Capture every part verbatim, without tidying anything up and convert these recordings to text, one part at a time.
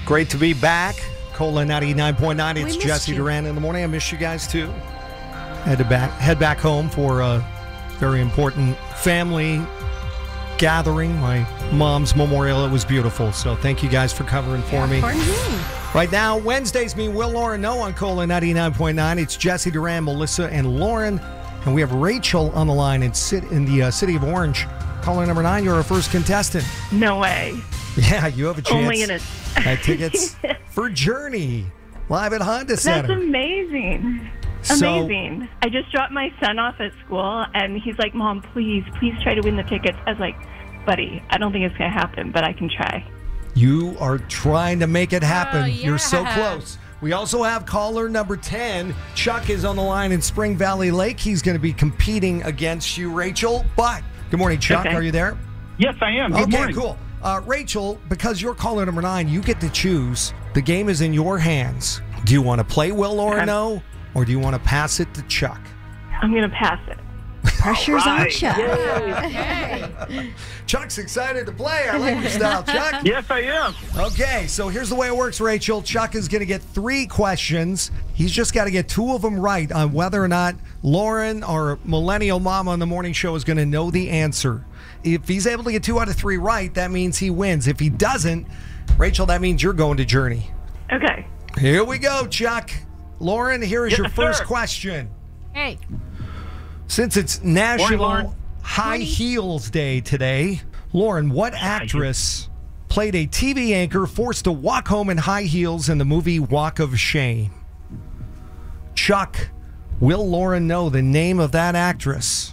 Great to be back. Cola ninety-nine point nine. It's Jesse you. Duran in the morning. I miss you guys too. Had to back, head back home for a very important family gathering. My mom's memorial. It was beautiful. So thank you guys for covering for Yeah, me. of course. Right now, Wednesdays mean Will, Lauren, No on Cola ninety-nine point nine. It's Jesse Duran, Melissa, and Lauren. And we have Rachel on the line in, sit, in the uh, city of Orange. Caller number nine, you're our first contestant. No way. Yeah, you have a chance. Only in a... at tickets for Journey, live at Honda Center. That's amazing. So- Amazing. I just dropped my son off at school, and he's like, Mom, please, please try to win the tickets. I was like, buddy, I don't think it's going to happen, but I can try. You are trying to make it happen. Oh, You're so yeah. close. We also have caller number ten. Chuck is on the line in Spring Valley Lake. He's going to be competing against you, Rachel. But, good morning, Chuck. Okay. Are you there? Yes, I am. Good okay, morning. cool. Uh, Rachel, because you're caller number nine, you get to choose. The game is in your hands. Do you want to play Will or Okay. No? Or do you want to pass it to Chuck? I'm going to pass it. Pressure's on Right. Chuck. Okay. Chuck's excited to play. I like your style, Chuck. Yes, I am. Okay, so here's the way it works, Rachel. Chuck is going to get three questions. He's just got to get two of them right on whether or not Lauren or Millennial Mama on the morning show is going to know the answer. If he's able to get two out of three right, that means he wins. If he doesn't, Rachel, that means you're going to Journey. Okay. Here we go, Chuck. Lauren, here is Yes, your first sir. question. Hey. Since it's National Lauren. High Morning. Heels Day today, Lauren, what actress played a T V anchor forced to walk home in high heels in the movie Walk of Shame? Chuck, will Lauren know the name of that actress?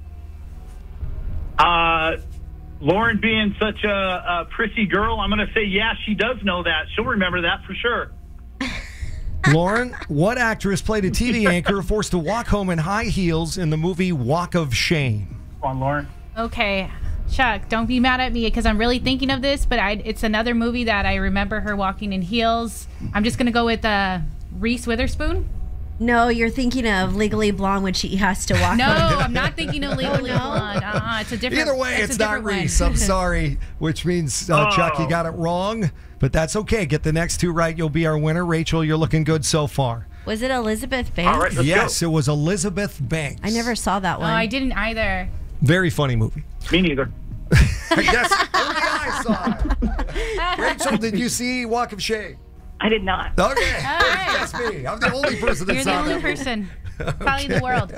Uh, Lauren being such a, a prissy girl, I'm going to say, yeah, she does know that. She'll remember that for sure. Lauren, what actress played a T V anchor forced to walk home in high heels in the movie Walk of Shame? Come on, Lauren. Okay, Chuck, don't be mad at me because I'm really thinking of this, but I, it's another movie that I remember her walking in heels. I'm just going to go with uh, Reese Witherspoon. No, you're thinking of Legally Blonde when she has to walk. No, on- I'm not thinking of Legally no? Blonde. Uh-uh, it's a different Either way, it's, it's a not different one. Reese. I'm sorry, which means, uh, Chuck, you Oh. got it wrong, but that's okay. Get the next two right. You'll be our winner. Rachel, you're looking good so far. Was it Elizabeth Banks? All right, let's Yes, go. it was Elizabeth Banks. I never saw that Oh, one. I didn't either. Very funny movie. Me neither. I guess only I saw it. Rachel, did you see Walk of Shame? I did not. Okay, All right. that's me. I'm the only person that You're the saw only that movie. person. Probably the world.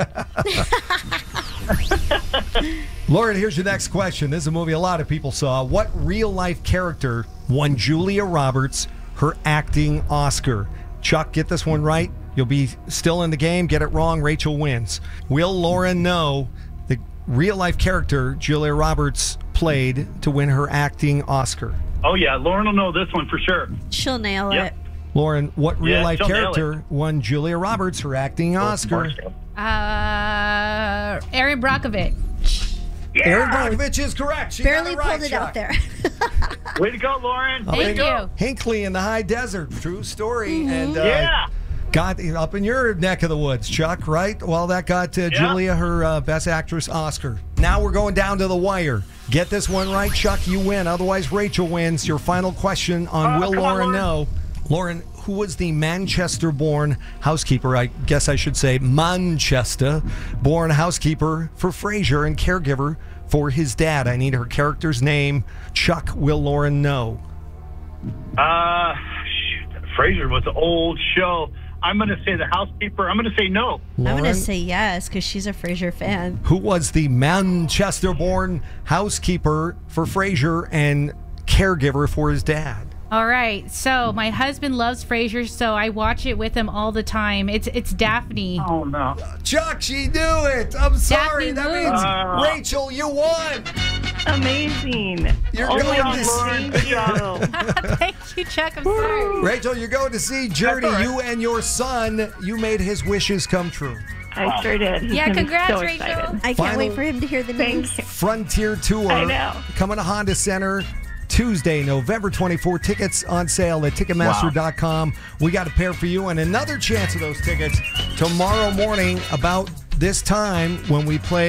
Lauren, here's your next question. This is a movie a lot of people saw. What real-life character won Julia Roberts her acting Oscar? Chuck, get this one right. You'll be still in the game. Get it wrong, Rachel wins. Will Lauren know the real-life character Julia Roberts played to win her acting Oscar? Oh, yeah, Lauren will know this one for sure. She'll nail Yep. it. Lauren, what Yeah, real-life she'll nail character won Julia Roberts her acting Oscar? Uh, Aaron Brockovich. Aaron Brockovich is correct. She Barely got it right, pulled it Chuck. out there. Way to go, Lauren. Oh, Way to Thank go. you. Hinckley in the high desert. True story. Mm-hmm. And uh, Yeah. got up in your neck of the woods, Chuck, right? Well, that got uh, Julia her uh, Best Actress Oscar. Now we're going down to the wire. Get this one right, Chuck, you win. Otherwise, Rachel wins. Your final question on Oh, Will come on, Lauren Lauren. know? Lauren, who was the Manchester-born housekeeper? I guess I should say Manchester-born housekeeper for Frasier and caregiver for his dad. I need her character's name. Chuck, will Lauren know? Uh, shoot, Frasier was an old show. I'm going to say the housekeeper. I'm going to say no. I'm Lauren? going to say yes because she's a Frasier fan. Who was the Manchester-born housekeeper for Frasier and caregiver for his dad? All right. So my husband loves Frasier, so I watch it with him all the time. It's it's Daphne. Oh, no. Chuck, she knew it. I'm sorry. Daphne That Wood. means Uh. Rachel, you won. Amazing. You're oh going my to God, see- thank you. Thank you, Chuck. I'm sorry. Rachel, you're going to see Journey. That's all right. You and your son, you made his wishes come true. I sure did. He's Yeah, gonna be congrats, so Rachel. excited. I can't Final- wait for him to hear the news. Thank you. Frontier Tour. I know. Coming to Honda Center Tuesday, November twenty-fourth. Tickets on sale at Ticketmaster dot com. We got a pair for you and another chance of those tickets tomorrow morning about this time when we play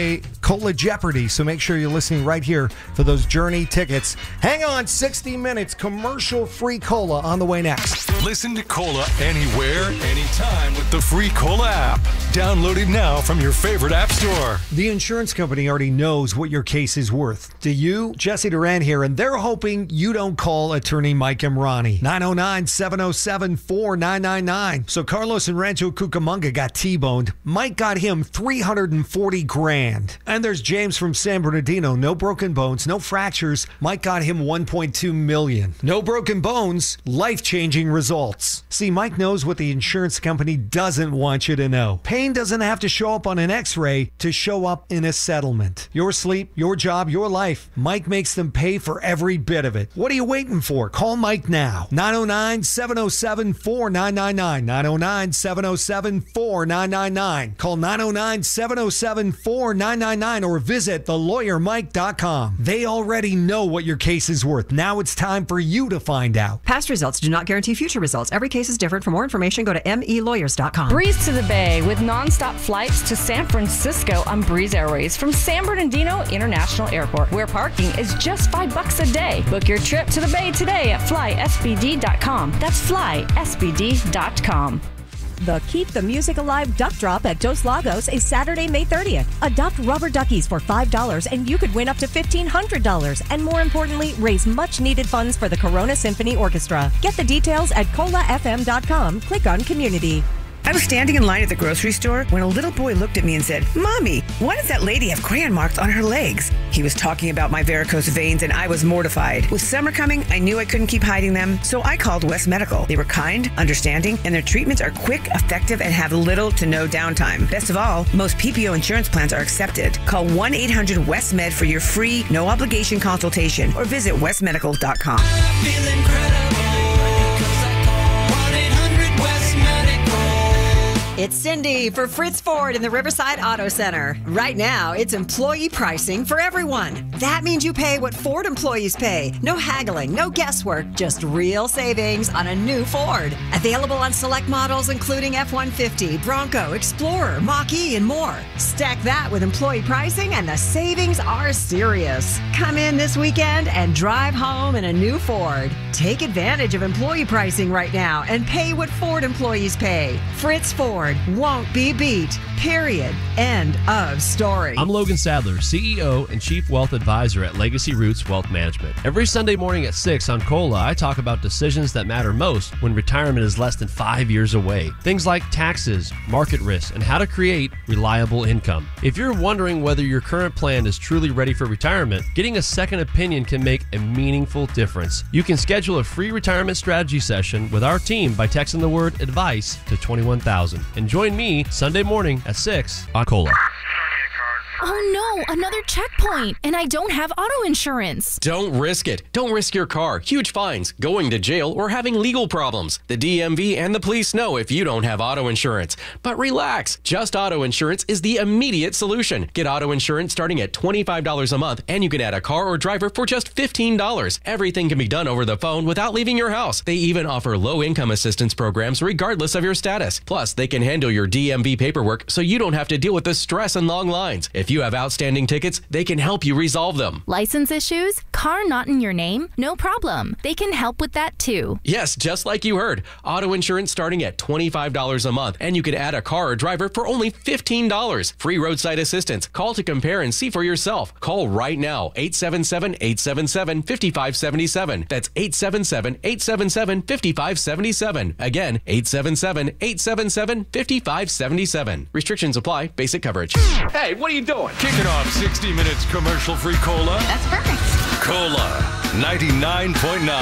Cola Jeopardy. So make sure you're listening right here for those Journey tickets. Hang on, sixty minutes, commercial-free Cola on the way next. Listen to Cola anywhere, anytime with the free Cola app. Download it now from your favorite app store. The insurance company already knows what your case is worth. Do you? Jesse Duran here, and they're hoping you don't call attorney Mike Imrani. nine oh nine, seven oh seven, four nine nine nine. So Carlos in Rancho Cucamonga got T-boned. Mike got him three hundred forty grand. And there's James from San Bernardino. No broken bones, no fractures. Mike got him one point two million. No broken bones, life-changing results. See, Mike knows what the insurance company doesn't want you to know. Pain doesn't have to show up on an x-ray to show up in a settlement. Your sleep, your job, your life. Mike makes them pay for every bit of it. What are you waiting for? Call Mike now. nine oh nine, seven oh seven, four nine nine nine. nine oh nine, seven oh seven, four nine nine nine. Call nine oh nine, seven oh seven, four nine nine nine or visit the lawyer mike dot com. They already know what your case is worth. Now it's time for you to find out. Past results do not guarantee future results. Every case is different. For more information, go to m e lawyers dot com. Breeze to the Bay with nonstop flights to San Francisco on Breeze Airways from San Bernardino International Airport, where parking is just five bucks a day. Book your trip to the Bay today at fly s b d dot com. That's fly s b d dot com. The Keep the Music Alive Duck Drop at Dos Lagos is Saturday, May thirtieth. Adopt rubber duckies for five dollars and you could win up to fifteen hundred dollars. And more importantly, raise much needed funds for the Corona Symphony Orchestra. Get the details at cola f m dot com. Click on Community. I was standing in line at the grocery store when a little boy looked at me and said, "Mommy, why does that lady have crayon marks on her legs?" He was talking about my varicose veins and I was mortified. With summer coming, I knew I couldn't keep hiding them, so I called West Medical. They were kind, understanding, and their treatments are quick, effective, and have little to no downtime. Best of all, most P P O insurance plans are accepted. Call one eight hundred west med for your free, no-obligation consultation or visit west medical dot com. It's Cindy for Fritz Ford in the Riverside Auto Center. Right now, it's employee pricing for everyone. That means you pay what Ford employees pay. No haggling, no guesswork, just real savings on a new Ford. Available on select models including F one fifty, Bronco, Explorer, Mach-E, and more. Stack that with employee pricing and the savings are serious. Come in this weekend and drive home in a new Ford. Take advantage of employee pricing right now and pay what Ford employees pay. Fritz Ford won't be beat. Period. End of story. I'm Logan Sadler, C E O and Chief Wealth Advisor at Legacy Roots Wealth Management. Every Sunday morning at six on Cola, I talk about decisions that matter most when retirement is less than five years away. Things like taxes, market risk, and how to create reliable income. If you're wondering whether your current plan is truly ready for retirement, getting a second opinion can make a meaningful difference. You can schedule a free retirement strategy session with our team by texting the word advice to twenty-one thousand. And join me Sunday morning at six on Cola. Oh no, another checkpoint, and I don't have auto insurance. Don't risk it. Don't risk your car, huge fines, going to jail, or having legal problems. The D M V and the police know if you don't have auto insurance. But relax, Just Auto Insurance is the immediate solution. Get auto insurance starting at twenty-five dollars a month, and you can add a car or driver for just fifteen dollars. Everything can be done over the phone without leaving your house. They even offer low-income assistance programs regardless of your status. Plus, they can handle your D M V paperwork so you don't have to deal with the stress and long lines. If you have outstanding tickets, they can help you resolve them. License issues? Car not in your name? No problem. They can help with that too. Yes, just like you heard. Auto insurance starting at twenty-five dollars a month, and you can add a car or driver for only fifteen dollars. Free roadside assistance. Call to compare and see for yourself. Call right now, eight seven seven, eight seven seven, five five seven seven. That's eight seven seven, eight seven seven, five five seven seven. Again, eight seven seven, eight seven seven, five five seven seven. Restrictions apply. Basic coverage. Hey, what are you doing? Kicking off sixty minutes commercial-free Cola. That's perfect. Cola ninety-nine point nine.